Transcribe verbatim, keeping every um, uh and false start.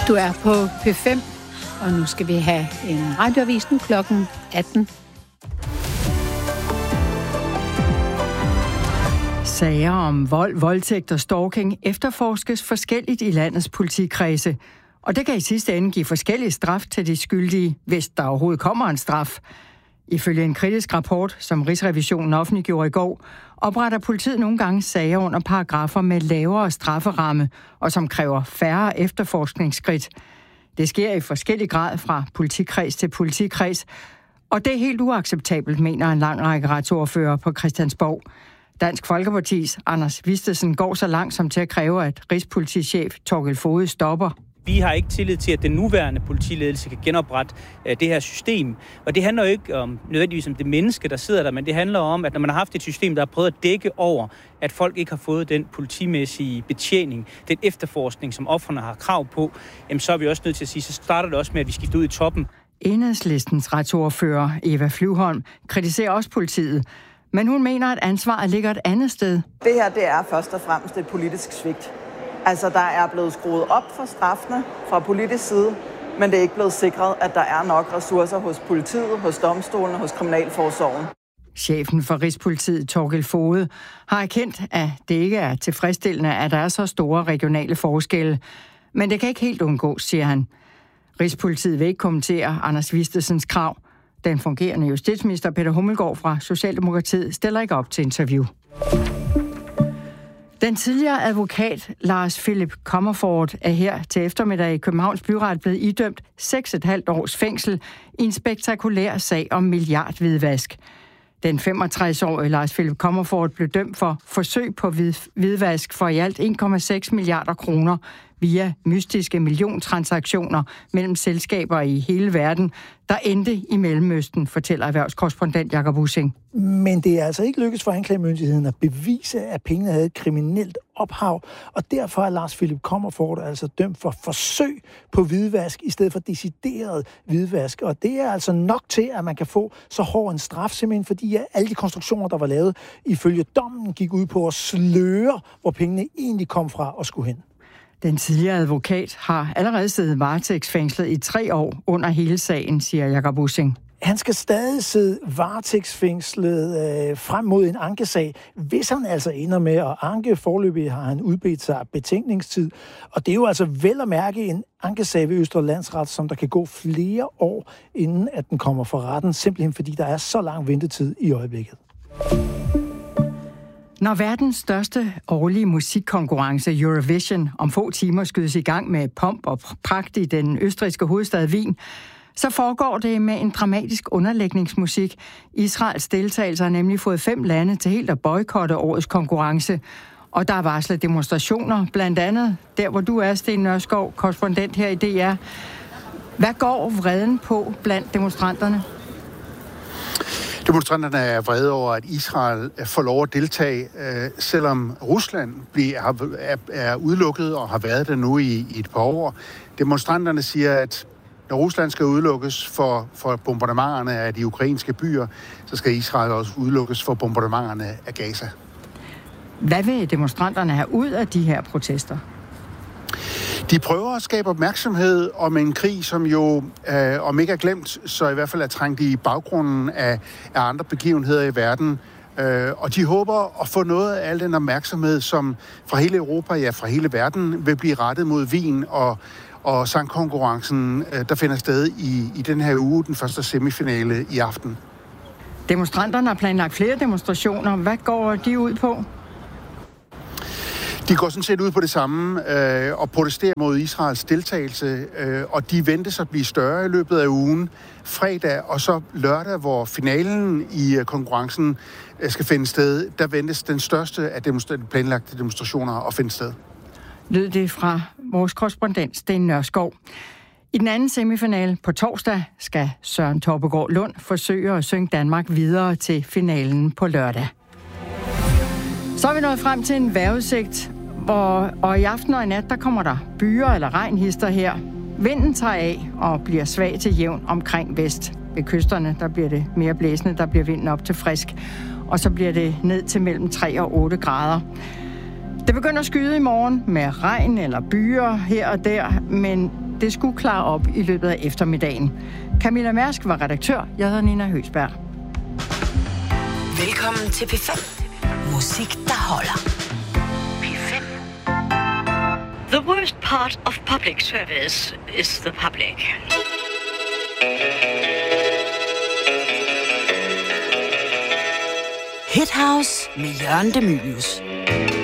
Du er på P fem, og nu skal vi have en radioavis nu klokken atten. Sager om vold, voldtægt og stalking efterforskes forskelligt i landets politikredse. Og det kan i sidste ende give forskellige straf til de skyldige, hvis der overhovedet kommer en straf. Ifølge en kritisk rapport, som Rigsrevisionen offentliggjorde i går, opretter politiet nogle gange sager under paragrafer med lavere strafferamme, og som kræver færre efterforskningsskridt. Det sker i forskellig grad fra politikreds til politikreds, og det er helt uacceptabelt, mener en lang række retsordfører på Christiansborg. Dansk Folkepartis Anders Vistesen går så langt som til at kræve, at rigspolitichef Thorkild Foged stopper. Vi har ikke tillid til, at den nuværende politiledelse kan genoprette uh, det her system. Og det handler jo ikke om nødvendigvis om det menneske, der sidder der, men det handler om, at når man har haft et system, der har prøvet at dække over, at folk ikke har fået den politimæssige betjening, den efterforskning, som ofrene har krav på, jamen, så er vi også nødt til at sige, så starter det også med, at vi skifter ud i toppen. Enhedslistens retsordfører Eva Flyvholm kritiserer også politiet, men hun mener, at ansvaret ligger et andet sted. Det her, det er først og fremmest et politisk svigt. Altså, der er blevet skruet op for straffene fra politisk side, men det er ikke blevet sikret, at der er nok ressourcer hos politiet, hos domstolene, hos kriminalforsorgen. Chefen for Rigspolitiet, Thorkild Foged, har erkendt, at det ikke er tilfredsstillende, at der er så store regionale forskelle. Men det kan ikke helt undgås, siger han. Rigspolitiet vil ikke kommentere Anders Vistesens krav. Den fungerende justitsminister Peter Hummelgaard fra Socialdemokratiet stiller ikke op til interview. Den tidligere advokat Lars Philip Comerford er her til eftermiddag i Københavns Byret blevet idømt seks komma fem års fængsel i en spektakulær sag om milliardhvidvask. Den femogtres-årige Lars Philip Comerford blev dømt for forsøg på hvidvask for i alt en komma seks milliarder kroner via mystiske milliontransaktioner mellem selskaber i hele verden, der endte i Mellemøsten, fortæller erhvervskorrespondent Jakob Busching. Men det er altså ikke lykkedes for anklagemyndigheden at bevise, at pengene havde et kriminelt ophav, og derfor er Lars Philip Comerford altså dømt for forsøg på hvidvask i stedet for decideret hvidvask. Og det er altså nok til, at man kan få så hård en straf, simpelthen fordi alle de konstruktioner, der var lavet ifølge dommen, gik ud på at sløre, hvor pengene egentlig kom fra og skulle hen. Den tidligere advokat har allerede siddet varetægtsfængslet i tre år under hele sagen, siger Jakob Busching. Han skal stadig sidde varetægtsfængslet øh, frem mod en ankesag, hvis han altså ender med at anke. Foreløbig har han udbedt sig betænkningstid. Og det er jo altså vel at mærke en ankesag ved Østre Landsret, som der kan gå flere år, inden at den kommer for retten, simpelthen fordi der er så lang ventetid i øjeblikket. Når verdens største årlige musikkonkurrence Eurovision om få timer skydes i gang med pomp og pragt i den østrigske hovedstad Wien, så foregår det med en dramatisk underlægningsmusik. Israels deltagelse har nemlig fået fem lande til helt at boykotte årets konkurrence. Og der er varslet demonstrationer, blandt andet der, hvor du er, Sten Nørskov, korrespondent her i D R. Hvad går vreden på blandt demonstranterne? Demonstranterne er vrede over, at Israel får lov at deltage, selvom Rusland er udelukket og har været der nu i et par år. Demonstranterne siger, at når Rusland skal udelukkes for, for bombardementerne af de ukrainske byer, så skal Israel også udelukkes for bombardementerne af Gaza. Hvad vil demonstranterne have ud af de her protester? De prøver at skabe opmærksomhed om en krig, som jo, øh, om ikke er glemt, så i hvert fald er trængt i baggrunden af, af andre begivenheder i verden. Øh, og de håber at få noget af al den opmærksomhed, som fra hele Europa, ja fra hele verden, vil blive rettet mod Wien og, og sangkonkurrencen, øh, der finder sted i, i den her uge, den første semifinale i aften. Demonstranterne har planlagt flere demonstrationer. Hvad går de ud på? De går sådan set ud på det samme øh, og protesterer mod Israels deltagelse, øh, og de ventes at blive større i løbet af ugen. Fredag og så lørdag, hvor finalen i øh, konkurrencen øh, skal finde sted, der ventes den største af demonstra- planlagte demonstrationer at finde sted. Lød det fra vores korrespondent Sten Nørskov. I den anden semifinale på torsdag skal Søren Torpegaard Lund forsøge at synge Danmark videre til finalen på lørdag. Så er vi nået frem til en vejrudsigt, og, og i aften og i nat, der kommer der byer eller regnhister her. Vinden tager af og bliver svag til jævn omkring vest. Ved kysterne, der bliver det mere blæsende, der bliver vinden op til frisk, og så bliver det ned til mellem tre og otte grader. Det begynder at skyde i morgen med regn eller byer her og der, men Det skulle klare op i løbet af eftermiddagen. Camilla Mærsk var redaktør. Jeg hedder Nina Høsberg. Velkommen til P fem. Musik, der holder. P fem. The worst part of public service is the public. Hit House med Jørgen De Mylius.